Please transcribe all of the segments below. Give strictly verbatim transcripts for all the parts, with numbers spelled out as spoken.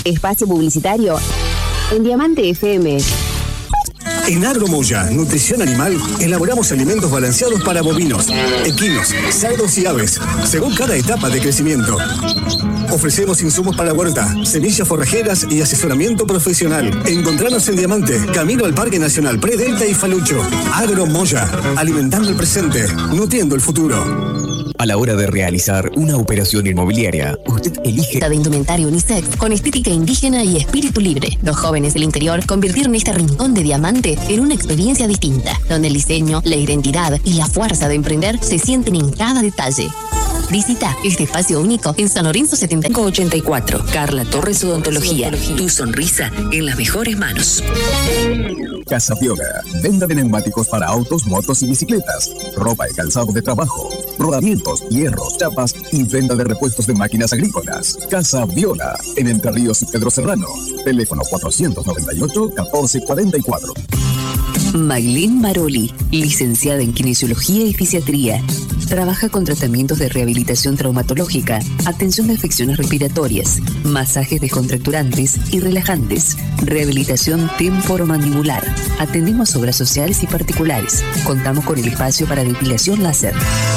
Espacio publicitario en Diamante F M. En Agromoya, Nutrición Animal, elaboramos alimentos balanceados para bovinos, equinos, cerdos y aves, según cada etapa de crecimiento. Ofrecemos insumos para huerta, semillas forrajeras y asesoramiento profesional. Encontranos en Diamante, camino al Parque Nacional Predelta y Falucho. Agromoya, alimentando el presente, nutriendo el futuro. A la hora de realizar una operación inmobiliaria, usted elige de indumentario unisex con estética indígena y espíritu libre. Los jóvenes del interior convirtieron este rincón de Diamante en una experiencia distinta, donde el diseño, la identidad y la fuerza de emprender se sienten en cada detalle. Visita este espacio único en San Lorenzo setenta y cinco ochenta y cuatro. Carla Torres Odontología. Tu sonrisa en las mejores manos. Casa Viola. Venta de neumáticos para autos, motos y bicicletas. Ropa y calzado de trabajo. Rodamientos, hierros, chapas y venta de repuestos de máquinas agrícolas. Casa Viola. En Entre Ríos y Pedro Serrano. Teléfono cuatrocientos noventa y ocho catorce cuarenta y cuatro. Maylin Maroli, licenciada en Kinesiología y Fisiatría. Trabaja con tratamientos de rehabilitación traumatológica, atención a infecciones respiratorias, masajes descontracturantes y relajantes, rehabilitación temporomandibular. Atendemos obras sociales y particulares. Contamos con el espacio para depilación láser.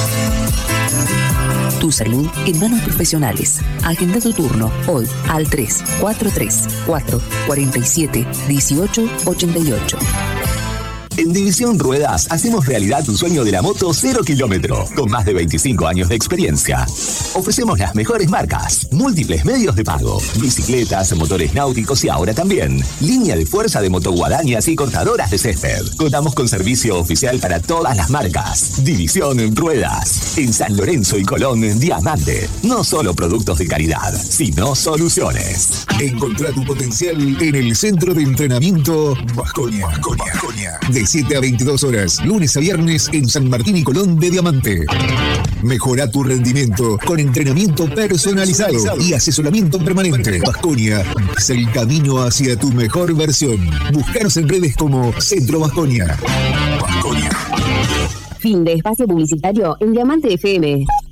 Tu salud en manos profesionales. Agenda tu turno hoy al tres cuatro tres cuatro cuatro siete uno ocho ocho ocho. En División Ruedas hacemos realidad tu sueño de la moto cero kilómetro, con más de veinticinco años de experiencia. Ofrecemos las mejores marcas, múltiples medios de pago, bicicletas, motores náuticos y ahora también línea de fuerza de motoguadañas y cortadoras de césped. Contamos con servicio oficial para todas las marcas. División Ruedas, en San Lorenzo y Colón, Diamante. No solo productos de calidad, sino soluciones. Encontrá tu potencial en el Centro de Entrenamiento Baskonia. De siete a veintidós horas, lunes a viernes en San Martín y Colón de Diamante. Mejora tu rendimiento con entrenamiento personalizado y asesoramiento permanente. Baskonia es el camino hacia tu mejor versión. Búscanos en redes como Centro Baskonia. Baskonia. Fin de espacio publicitario en Diamante F M.